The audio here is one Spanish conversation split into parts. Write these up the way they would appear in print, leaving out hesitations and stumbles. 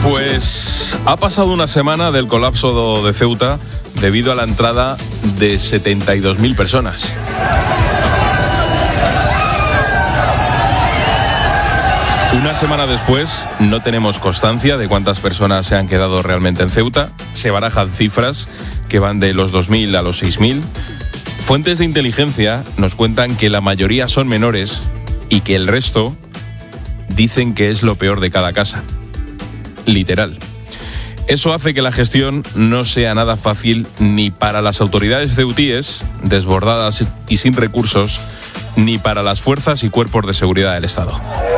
Pues ha pasado una semana del colapso de Ceuta debido a la entrada de 72.000 personas. Una semana después no tenemos constancia de cuántas personas se han quedado realmente en Ceuta. Se barajan cifras que van de los 2.000 a los 6.000. Fuentes de inteligencia nos cuentan que la mayoría son menores y que el resto dicen que es lo peor de cada casa. Literal. Eso hace que la gestión no sea nada fácil ni para las autoridades ceutíes, desbordadas y sin recursos, ni para las fuerzas y cuerpos de seguridad del Estado.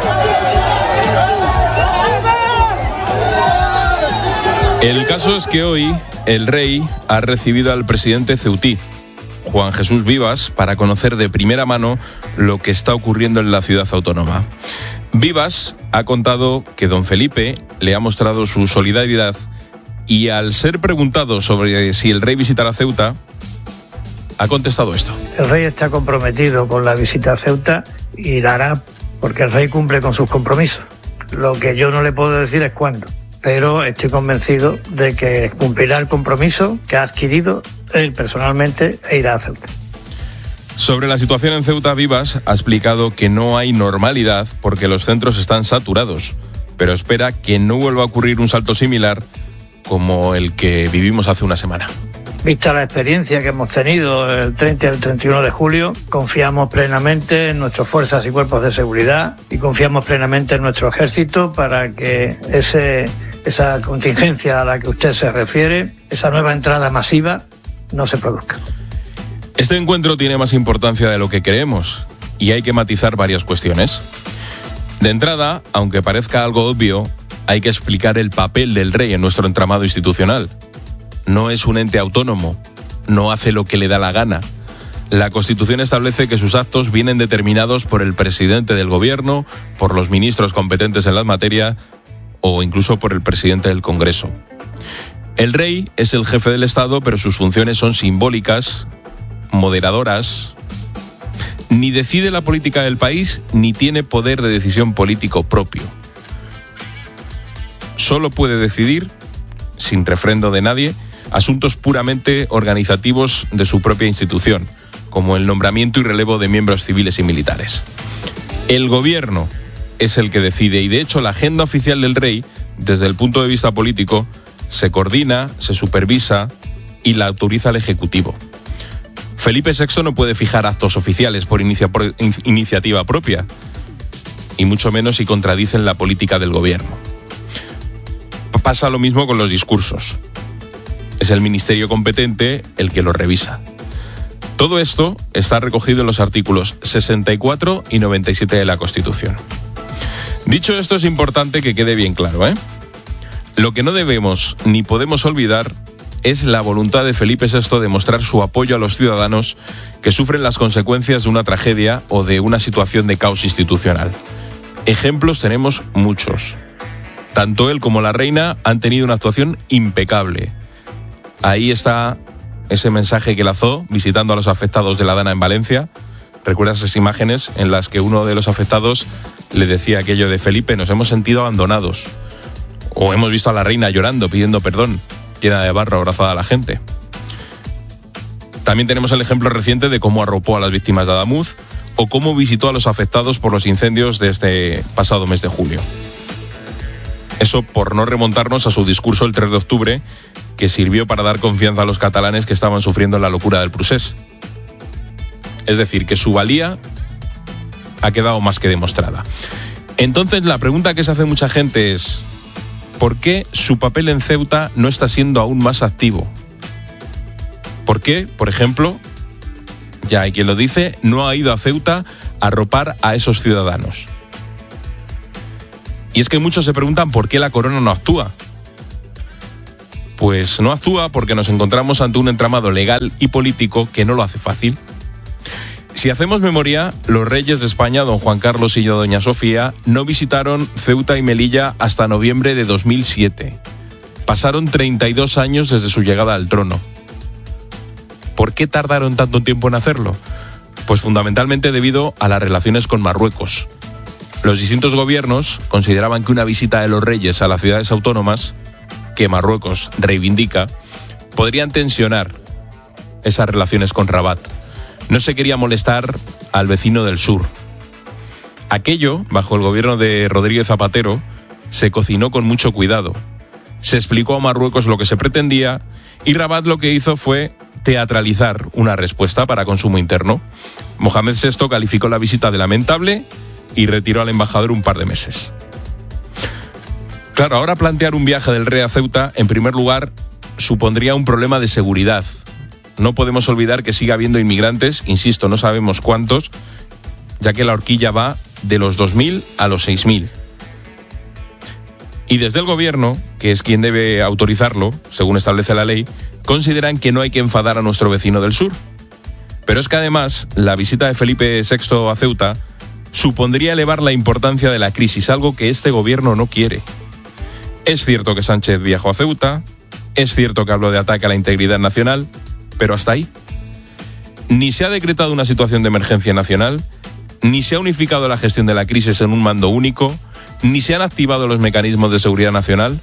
El caso es que hoy el rey ha recibido al presidente ceutí, Juan Jesús Vivas, para conocer de primera mano lo que está ocurriendo en la ciudad autónoma. Vivas ha contado que don Felipe le ha mostrado su solidaridad y al ser preguntado sobre si el rey visitará Ceuta, ha contestado esto. El rey está comprometido con la visita a Ceuta y la hará porque el rey cumple con sus compromisos. Lo que yo no le puedo decir es cuándo, pero estoy convencido de que cumplirá el compromiso que ha adquirido él personalmente e irá a Ceuta. Sobre la situación en Ceuta, Vivas ha explicado que no hay normalidad porque los centros están saturados, pero espera que no vuelva a ocurrir un salto similar como el que vivimos hace una semana. Vista la experiencia que hemos tenido el 30 y el 31 de julio, confiamos plenamente en nuestras fuerzas y cuerpos de seguridad y confiamos plenamente en nuestro ejército para que esa contingencia a la que usted se refiere, esa nueva entrada masiva, no se produzca. Este encuentro tiene más importancia de lo que creemos y hay que matizar varias cuestiones. De entrada, aunque parezca algo obvio, hay que explicar el papel del rey en nuestro entramado institucional. No es un ente autónomo, no hace lo que le da la gana. La Constitución establece que sus actos vienen determinados por el presidente del gobierno, por los ministros competentes en la materia o incluso por el presidente del Congreso. El rey es el jefe del Estado, pero sus funciones son simbólicas, moderadoras. Ni decide la política del país, ni tiene poder de decisión político propio. Solo puede decidir, sin refrendo de nadie, asuntos puramente organizativos de su propia institución, como el nombramiento y relevo de miembros civiles y militares. El gobierno es el que decide y, de hecho, la agenda oficial del rey, desde el punto de vista político, se coordina, se supervisa y la autoriza el Ejecutivo. Felipe VI no puede fijar actos oficiales por iniciativa propia, y mucho menos si contradicen la política del gobierno. Pasa lo mismo con los discursos. Es el ministerio competente el que los revisa. Todo esto está recogido en los artículos 64 y 97 de la Constitución. Dicho esto, es importante que quede bien claro, Lo que no debemos ni podemos olvidar es la voluntad de Felipe VI de mostrar su apoyo a los ciudadanos que sufren las consecuencias de una tragedia o de una situación de caos institucional. Ejemplos tenemos muchos. Tanto él como la reina han tenido una actuación impecable. Ahí está ese mensaje que lanzó visitando a los afectados de la Dana en Valencia. ¿Recuerdas esas imágenes en las que uno de los afectados le decía aquello de Felipe, nos hemos sentido abandonados? O hemos visto a la reina llorando, pidiendo perdón, llena de barro, abrazada a la gente. También tenemos el ejemplo reciente de cómo arropó a las víctimas de Adamuz o cómo visitó a los afectados por los incendios de este pasado mes de julio. Eso por no remontarnos a su discurso el 3 de octubre, que sirvió para dar confianza a los catalanes que estaban sufriendo la locura del procés. Es decir, que su valía ha quedado más que demostrada. Entonces, la pregunta que se hace mucha gente es: ¿por qué su papel en Ceuta no está siendo aún más activo? ¿Por qué, por ejemplo, ya hay quien lo dice, no ha ido a Ceuta a arropar a esos ciudadanos? Y es que muchos se preguntan por qué la corona no actúa. Pues no actúa porque nos encontramos ante un entramado legal y político que no lo hace fácil. Si hacemos memoria, los reyes de España, don Juan Carlos y doña Sofía, no visitaron Ceuta y Melilla hasta noviembre de 2007. Pasaron 32 años desde su llegada al trono. ¿Por qué tardaron tanto tiempo en hacerlo? Pues fundamentalmente debido a las relaciones con Marruecos. Los distintos gobiernos consideraban que una visita de los reyes a las ciudades autónomas, que Marruecos reivindica, podrían tensionar esas relaciones con Rabat. No se quería molestar al vecino del sur. Aquello, bajo el gobierno de Rodríguez Zapatero, se cocinó con mucho cuidado. Se explicó a Marruecos lo que se pretendía y Rabat lo que hizo fue teatralizar una respuesta para consumo interno. Mohamed VI calificó la visita de lamentable y retiró al embajador un par de meses. Claro, ahora plantear un viaje del rey a Ceuta, en primer lugar, supondría un problema de seguridad. No podemos olvidar que sigue habiendo inmigrantes, insisto, no sabemos cuántos, ya que la horquilla va de los 2.000 a los 6.000. Y desde el gobierno, que es quien debe autorizarlo, según establece la ley, consideran que no hay que enfadar a nuestro vecino del sur. Pero es que además, la visita de Felipe VI a Ceuta supondría elevar la importancia de la crisis, algo que este gobierno no quiere. Es cierto que Sánchez viajó a Ceuta, es cierto que habló de ataque a la integridad nacional, pero hasta ahí. Ni se ha decretado una situación de emergencia nacional, ni se ha unificado la gestión de la crisis en un mando único, ni se han activado los mecanismos de seguridad nacional.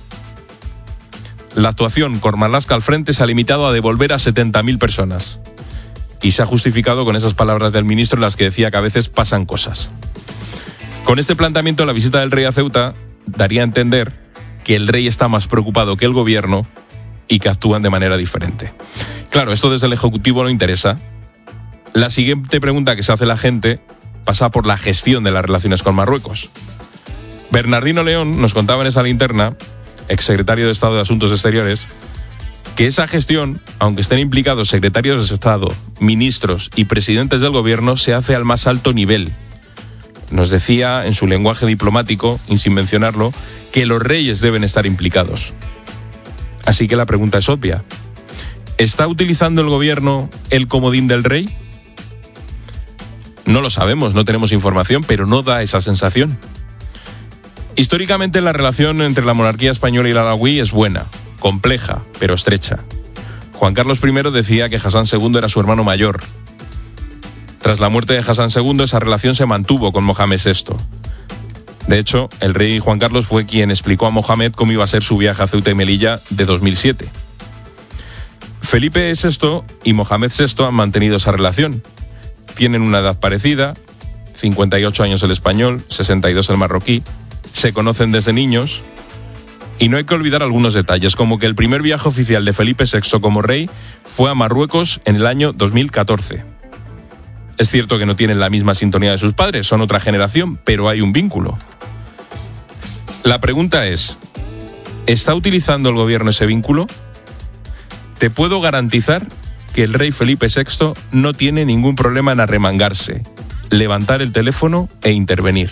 La actuación con Marlaska al frente se ha limitado a devolver a 70.000 personas. Y se ha justificado con esas palabras del ministro en las que decía que a veces pasan cosas. Con este planteamiento, la visita del rey a Ceuta daría a entender que el rey está más preocupado que el gobierno y que actúan de manera diferente. Claro, esto desde el Ejecutivo no interesa. La siguiente pregunta que se hace la gente pasa por la gestión de las relaciones con Marruecos. Bernardino León nos contaba en esa linterna, exsecretario de Estado de Asuntos Exteriores, que esa gestión, aunque estén implicados secretarios de Estado, ministros y presidentes del gobierno, se hace al más alto nivel. Nos decía, en su lenguaje diplomático, y sin mencionarlo, que los reyes deben estar implicados. Así que la pregunta es obvia. ¿Está utilizando el gobierno el comodín del rey? No lo sabemos, no tenemos información, pero no da esa sensación. Históricamente la relación entre la monarquía española y la alauí es buena, compleja, pero estrecha. Juan Carlos I decía que Hasán II era su hermano mayor. Tras la muerte de Hasán II, esa relación se mantuvo con Mohamed VI. De hecho, el rey Juan Carlos fue quien explicó a Mohamed cómo iba a ser su viaje a Ceuta y Melilla de 2007. Felipe VI y Mohamed VI han mantenido esa relación. Tienen una edad parecida, 58 años el español, 62 el marroquí, se conocen desde niños. Y no hay que olvidar algunos detalles, como que el primer viaje oficial de Felipe VI como rey fue a Marruecos en el año 2014. Es cierto que no tienen la misma sintonía de sus padres, son otra generación, pero hay un vínculo. La pregunta es, ¿está utilizando el gobierno ese vínculo? Te puedo garantizar que el rey Felipe VI no tiene ningún problema en arremangarse, levantar el teléfono e intervenir.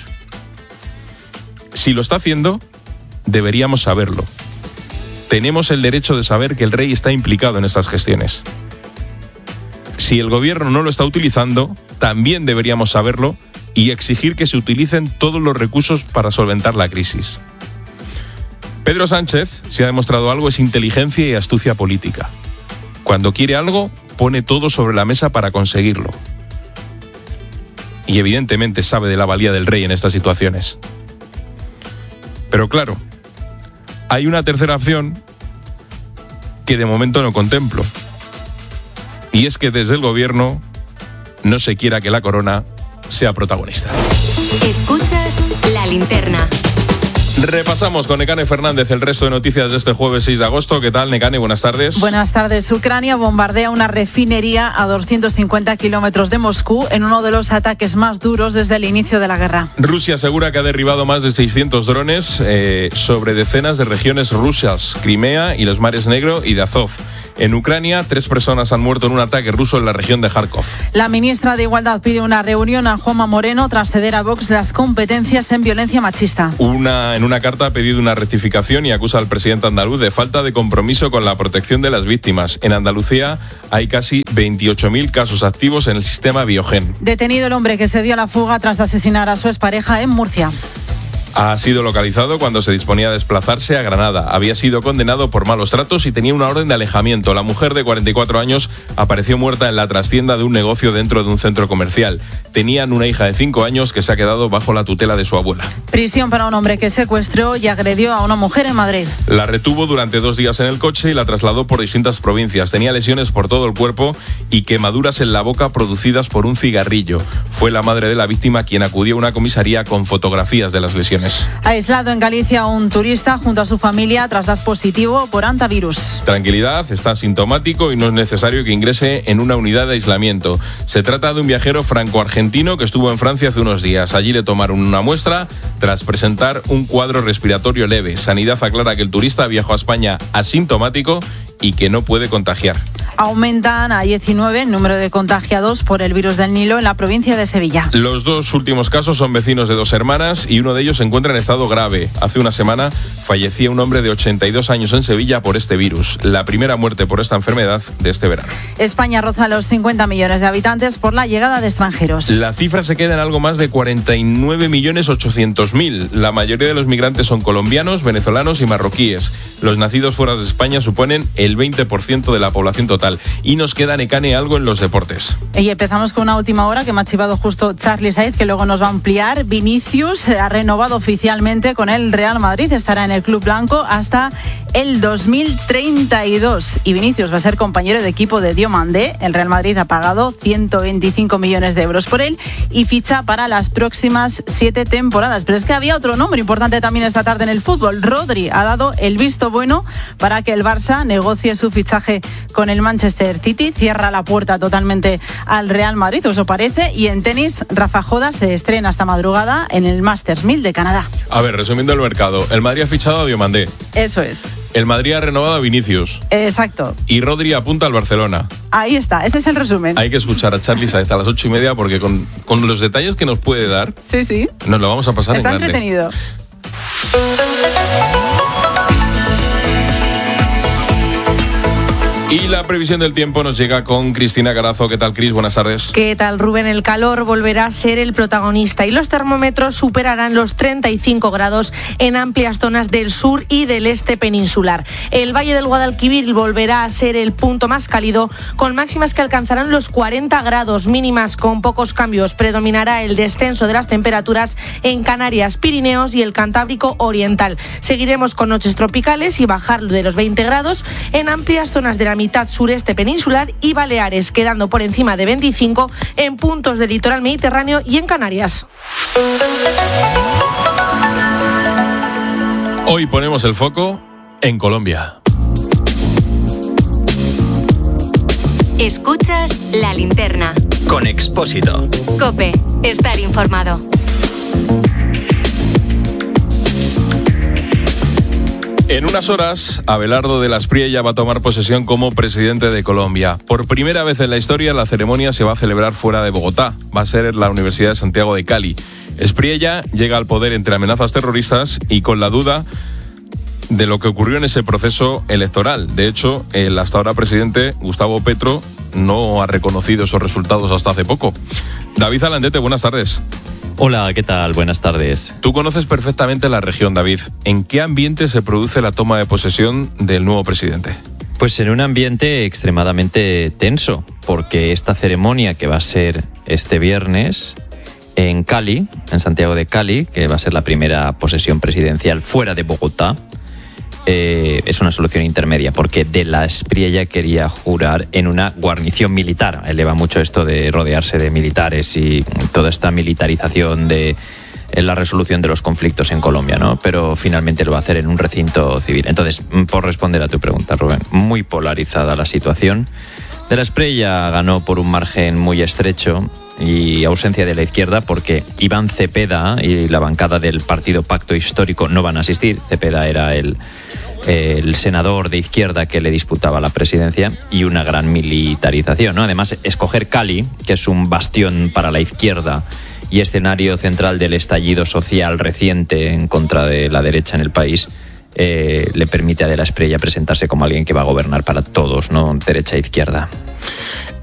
Si lo está haciendo, deberíamos saberlo. Tenemos el derecho de saber que el rey está implicado en estas gestiones. Si el gobierno no lo está utilizando, también deberíamos saberlo y exigir que se utilicen todos los recursos para solventar la crisis. Pedro Sánchez, si ha demostrado algo, es inteligencia y astucia política. Cuando quiere algo, pone todo sobre la mesa para conseguirlo. Y evidentemente sabe de la valía del rey en estas situaciones. Pero claro, hay una tercera opción que de momento no contemplo. Y es que desde el gobierno no se quiera que la corona sea protagonista. Escuchas La Linterna. Repasamos con Nekane Fernández el resto de noticias de este jueves 6 de agosto. ¿Qué tal, Nekane? Buenas tardes. Buenas tardes. Ucrania bombardea una refinería a 250 kilómetros de Moscú en uno de los ataques más duros desde el inicio de la guerra. Rusia asegura que ha derribado más de 600 drones sobre decenas de regiones rusas, Crimea y los mares Negro y de Azov. En Ucrania, 3 personas han muerto en un ataque ruso en la región de Kharkov. La ministra de Igualdad pide una reunión a Juanma Moreno tras ceder a Vox las competencias en violencia machista. En una carta ha pedido una rectificación y acusa al presidente andaluz de falta de compromiso con la protección de las víctimas. En Andalucía hay casi 28.000 casos activos en el sistema Biogen. Detenido el hombre que se dio a la fuga tras asesinar a su expareja en Murcia. Ha sido localizado cuando se disponía a desplazarse a Granada. Había sido condenado por malos tratos y tenía una orden de alejamiento. La mujer de 44 años apareció muerta en la trastienda de un negocio dentro de un centro comercial. Tenían una hija de 5 años que se ha quedado bajo la tutela de su abuela. Prisión para un hombre que secuestró y agredió a una mujer en Madrid. La retuvo durante 2 días en el coche y la trasladó por distintas provincias. Tenía lesiones por todo el cuerpo y quemaduras en la boca producidas por un cigarrillo. Fue la madre de la víctima quien acudió a una comisaría con fotografías de las lesiones. Aislado en Galicia un turista junto a su familia tras dar positivo por hantavirus. Tranquilidad, está asintomático y no es necesario que ingrese en una unidad de aislamiento. Se trata de un viajero franco-argentino que estuvo en Francia hace unos días. Allí le tomaron una muestra tras presentar un cuadro respiratorio leve. Sanidad aclara que el turista viajó a España asintomático y que no puede contagiar. Aumentan a 19 el número de contagiados por el virus del Nilo en la provincia de Sevilla. Los 2 últimos casos son vecinos de 2 hermanas y uno de ellos se encuentra en estado grave. Hace una semana fallecía un hombre de 82 años en Sevilla por este virus. La primera muerte por esta enfermedad de este verano. España roza los 50 millones de habitantes por la llegada de extranjeros. La cifra se queda en algo más de 49.800.000. La mayoría de los migrantes son colombianos, venezolanos y marroquíes. Los nacidos fuera de España suponen el 20% de la población total. Y nos queda, Nekane, algo en los deportes. Y empezamos con una última hora que me ha chivado justo Charly Sainz, que luego nos va a ampliar. Vinicius ha renovado oficialmente con el Real Madrid. Estará en el Club Blanco hasta el 2032. Y Vinicius va a ser compañero de equipo de Diomandé. El Real Madrid ha pagado 125 millones de euros por él y ficha para las próximas 7 temporadas. Pero es que había otro nombre importante también esta tarde en el fútbol. Rodri ha dado el visto bueno para que el Barça negocie su fichaje con el Manchester City. Cierra la puerta totalmente al Real Madrid, ¿os parece? Y en tenis, Rafa Joda se estrena esta madrugada en el Masters 1000 de Canadá. A ver, resumiendo el mercado, el Madrid ha fichado a Diomandé. Eso es. El Madrid ha renovado a Vinicius. Exacto. Y Rodri apunta al Barcelona. Ahí está, ese es el resumen. Hay que escuchar a Charly Sainz a las 8:30 porque con los detalles que nos puede dar, sí, nos lo vamos a pasar está en grande. entretenido. Y la previsión del tiempo nos llega con Cristina Carazo. ¿Qué tal, Cris? Buenas tardes. ¿Qué tal, Rubén? El calor volverá a ser el protagonista y los termómetros superarán los 35 grados en amplias zonas del sur y del este peninsular. El Valle del Guadalquivir volverá a ser el punto más cálido, con máximas que alcanzarán los 40 grados, mínimas con pocos cambios. Predominará el descenso de las temperaturas en Canarias, Pirineos y el Cantábrico Oriental. Seguiremos con noches tropicales y bajar de los 20 grados en amplias zonas de la mitad sureste peninsular y Baleares, quedando por encima de 25 en puntos del litoral mediterráneo y en Canarias. Hoy ponemos el foco en Colombia. Escuchas La Linterna. Con Expósito. COPE. Estar informado. En unas horas, Abelardo de la Espriella va a tomar posesión como presidente de Colombia. Por primera vez en la historia, la ceremonia se va a celebrar fuera de Bogotá. Va a ser en la Universidad de Santiago de Cali. Espriella llega al poder entre amenazas terroristas y con la duda de lo que ocurrió en ese proceso electoral. De hecho, el hasta ahora presidente, Gustavo Petro, no ha reconocido esos resultados hasta hace poco. David Alandete, buenas tardes. Hola, ¿qué tal? Buenas tardes. Tú conoces perfectamente la región, David. ¿En qué ambiente se produce la toma de posesión del nuevo presidente? Pues en un ambiente extremadamente tenso, porque esta ceremonia que va a ser este viernes en Cali, en Santiago de Cali, que va a ser la primera posesión presidencial fuera de Bogotá, es una solución intermedia, porque de la Espriella quería jurar en una guarnición militar. Eleva mucho esto de rodearse de militares y toda esta militarización de la resolución de los conflictos en Colombia, ¿no? Pero finalmente lo va a hacer en un recinto civil. Entonces, por responder a tu pregunta, Rubén, muy polarizada la situación. De la Espriella ganó por un margen muy estrecho y ausencia de la izquierda, porque Iván Cepeda y la bancada del Partido Pacto Histórico no van a asistir. Cepeda era el senador de izquierda que le disputaba la presidencia, y una gran militarización, ¿no? Además, escoger Cali, que es un bastión para la izquierda y escenario central del estallido social reciente en contra de la derecha en el país, le permite a De la Espriella presentarse como alguien que va a gobernar para todos, ¿no? Derecha e izquierda.